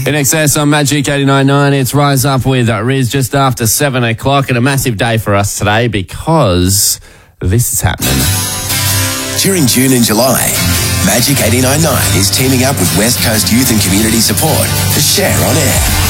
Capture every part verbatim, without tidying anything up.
In excess on Magic eighty-nine point nine, it's Rise Up with Riz just after seven o'clock, and a massive day for us today because this is happening. During June and July, Magic eighty-nine point nine is teaming up with West Coast Youth and Community Support for Share on Air.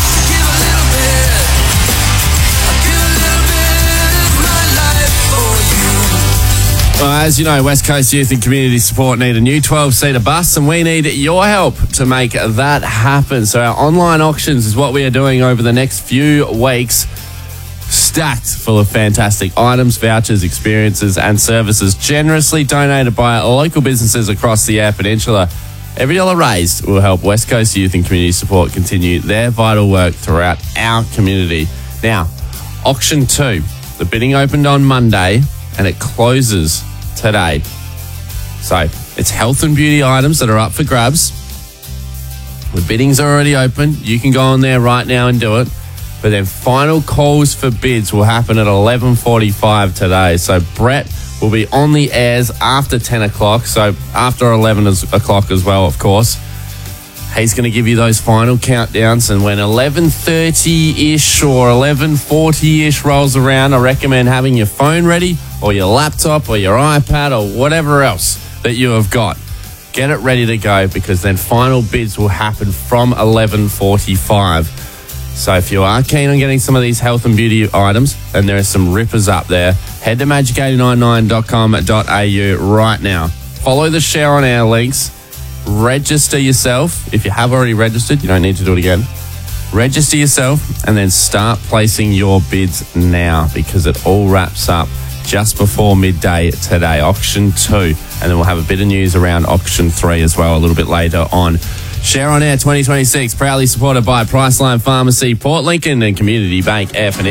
Well, as you know, West Coast Youth and Community Support need a new twelve-seater bus, and we need your help to make that happen. So our online auctions is what we are doing over the next few weeks, stacked full of fantastic items, vouchers, experiences and services generously donated by local businesses across the Eyre Peninsula. Every dollar raised will help West Coast Youth and Community Support continue their vital work throughout our community. Now, auction two. The bidding opened on Monday and it closes today. So it's health and beauty items that are up for grabs. The bidding's already open. You can go on there right now and do it. But then final calls for bids will happen at eleven forty-five today. So Brett will be on the airs after ten o'clock. So after eleven o'clock as well, of course. He's going to give you those final countdowns. And when eleven thirty-ish or eleven forty-ish rolls around, I recommend having your phone ready or your laptop or your iPad or whatever else that you have got. Get it ready to go, because then final bids will happen from eleven forty-five. So if you are keen on getting some of these health and beauty items, and there are some rippers up there, head to magic eight nine nine dot com dot a u right now. Follow the Share on Air links. Register yourself. If you have already registered, you don't need to do it again. Register yourself and then start placing your bids now, because it all wraps up just before midday today, auction two. And then we'll have a bit of news around auction three as well a little bit later on. Share on Air twenty twenty-six, proudly supported by Priceline Pharmacy, Port Lincoln and Community Bank Eyre Peninsula.